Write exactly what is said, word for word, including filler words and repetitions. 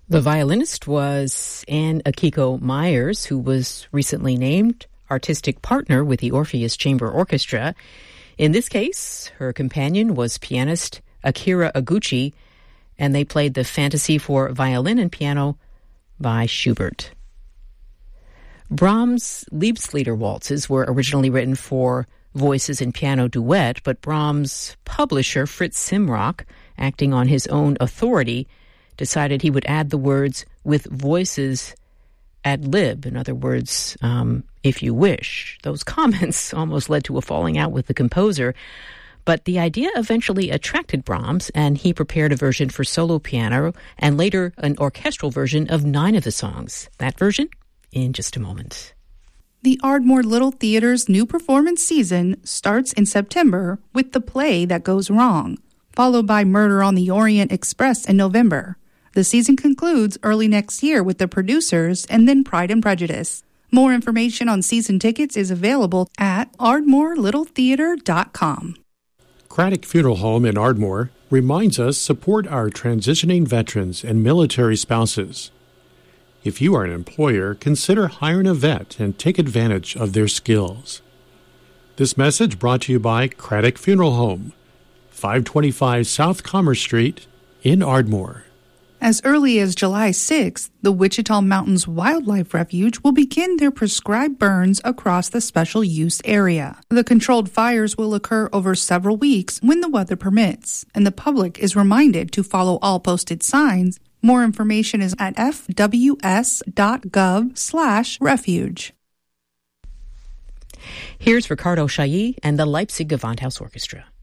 The violinist was Anne Akiko Myers, who was recently named artistic partner with the Orpheus Chamber Orchestra. In this case, her companion was pianist Akira Oguchi, and they played the Fantasy for Violin and Piano by Schubert. Brahms' Liebeslieder waltzes were originally written for voices and piano duet, but Brahms' publisher, Fritz Simrock, acting on his own authority, decided he would add the words with voices ad lib, in other words, um, if you wish. Those comments almost led to a falling out with the composer, but the idea eventually attracted Brahms, and he prepared a version for solo piano and later an orchestral version of nine of the songs. That version in just a moment. The Ardmore Little Theatre's new performance season starts in September with The Play That Goes Wrong, followed by Murder on the Orient Express in November. The season concludes early next year with The Producers and then Pride and Prejudice. More information on season tickets is available at ardmore little theatre dot com. Craddock Funeral Home in Ardmore reminds us support our transitioning veterans and military spouses. If you are an employer, consider hiring a vet and take advantage of their skills. This message brought to you by Craddock Funeral Home, five twenty-five South Commerce Street in Ardmore. As early as July sixth, the Wichita Mountains Wildlife Refuge will begin their prescribed burns across the special use area. The controlled fires will occur over several weeks when the weather permits, and the public is reminded to follow all posted signs. More information is at f w s dot gov slash refuge. Here's Ricardo Chailly and the Leipzig Gewandhaus Orchestra.